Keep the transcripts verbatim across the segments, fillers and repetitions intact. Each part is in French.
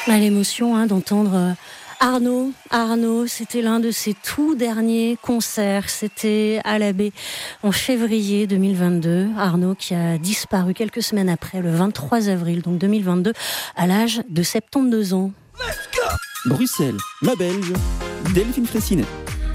Bah, l'émotion hein, d'entendre euh, Arnaud. Arnaud, c'était l'un de ses tout derniers concerts. C'était à la Baie en février deux mille vingt-deux. Arnaud qui a disparu quelques semaines après, le vingt-trois avril donc deux mille vingt-deux, à l'âge de soixante-douze ans. Bruxelles, ma Belge, Delphine Fraissinet.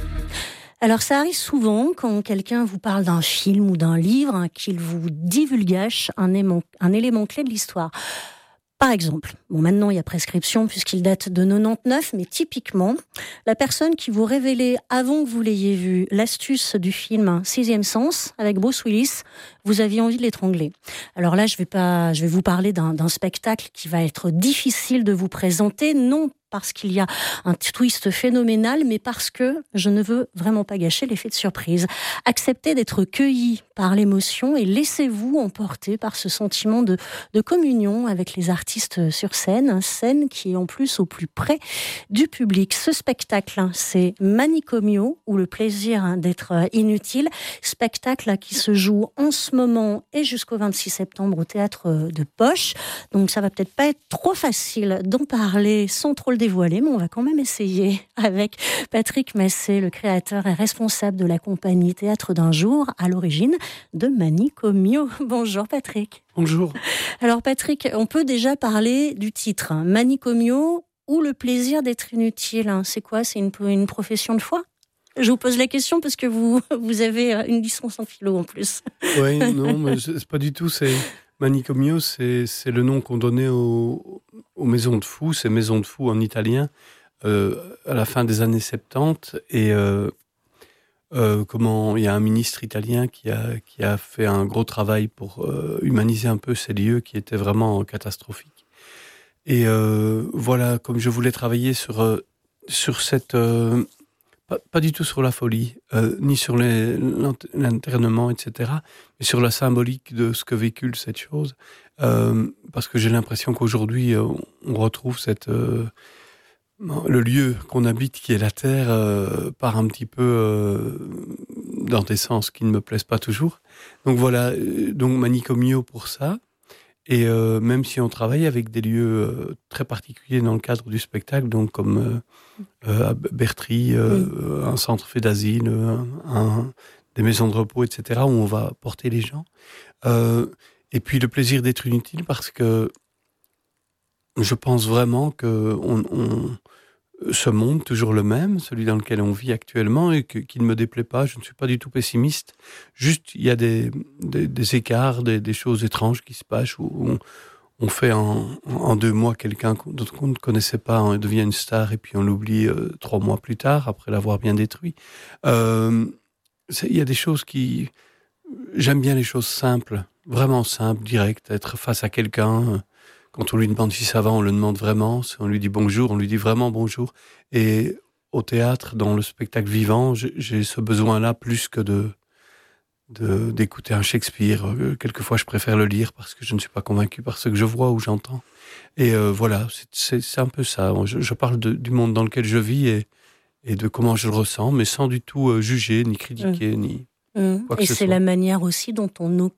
Alors ça arrive souvent quand quelqu'un vous parle d'un film ou d'un livre, hein, qu'il vous divulgâche un élément, un élément clé de l'histoire. Par exemple, bon maintenant il y a prescription puisqu'il date de quatre-vingt-dix-neuf, mais typiquement, la personne qui vous révélait avant que vous l'ayez vu l'astuce du film Sixième Sens avec Bruce Willis, vous aviez envie de l'étrangler. Alors là, je vais pas, je vais vous parler d'un, d'un spectacle qui va être difficile de vous présenter, non parce qu'il y a un twist phénoménal, mais parce que je ne veux vraiment pas gâcher l'effet de surprise. Acceptez d'être cueilli par l'émotion et laissez-vous emporter par ce sentiment de, de communion avec les artistes sur scène, scène qui est en plus au plus près du public. Ce spectacle, c'est Manicomio, ou le plaisir d'être inutile, spectacle qui se joue en ce moment et jusqu'au vingt-six septembre au Théâtre de Poche. Donc ça va peut-être pas être trop facile d'en parler sans trop le dévoiler, mais on va quand même essayer avec Patrick Massé, le créateur et responsable de la compagnie Théâtre d'un jour, à l'origine de Manicomio. Bonjour Patrick. Bonjour. Alors Patrick, on peut déjà parler du titre, hein, Manicomio ou le plaisir d'être inutile. Hein. C'est quoi ? C'est une, une profession de foi ? Je vous pose la question parce que vous, vous avez une licence en philo en plus. Oui, non, mais c'est pas du tout. C'est Manicomio, c'est, c'est le nom qu'on donnait aux, aux maisons de fous. C'est maisons de fous en italien euh, à la fin des années soixante-dix. Et euh, euh, comment il y a un ministre italien qui a qui a fait un gros travail pour euh, humaniser un peu ces lieux qui étaient vraiment catastrophiques. Et euh, voilà, comme je voulais travailler sur euh, sur cette euh, Pas, pas du tout sur la folie, euh, ni sur les, l'internement, et cetera, mais sur la symbolique de ce que véhicule cette chose. Euh, parce que j'ai l'impression qu'aujourd'hui, euh, on retrouve cette, euh, le lieu qu'on habite, qui est la Terre, euh, part un petit peu euh, dans des sens qui ne me plaisent pas toujours. Donc voilà, donc Manicomio pour ça. Et euh, même si on travaille avec des lieux euh, très particuliers dans le cadre du spectacle, donc comme euh, euh, à Bertry, euh, oui. un centre fait d'asile, un, un, des maisons de repos, et cetera, où on va porter les gens. Euh, et puis le plaisir d'être inutile, parce que je pense vraiment que on, on, ce monde, toujours le même, celui dans lequel on vit actuellement, et que, qui ne me déplaît pas, je ne suis pas du tout pessimiste. Juste, il y a des, des, des écarts, des, des choses étranges qui se passent, où on, on fait en, en deux mois quelqu'un d'autre qu'on ne connaissait pas, on devient une star, et puis on l'oublie euh, trois mois plus tard, après l'avoir bien détruit. Euh, il y a des choses qui... J'aime bien les choses simples, vraiment simples, directes, être face à quelqu'un... Quand on lui demande si ça va, on le demande vraiment. Si on lui dit bonjour, on lui dit vraiment bonjour. Et au théâtre, dans le spectacle vivant, j'ai, j'ai ce besoin-là plus que de, de, d'écouter un Shakespeare. Quelquefois, je préfère le lire parce que je ne suis pas convaincu par ce que je vois ou j'entends. Et euh, voilà, c'est, c'est, c'est un peu ça. Je, je parle de, du monde dans lequel je vis et, et de comment je le ressens, mais sans du tout euh, juger, ni critiquer, mmh. ni... Mmh. Et c'est soit. La manière aussi dont on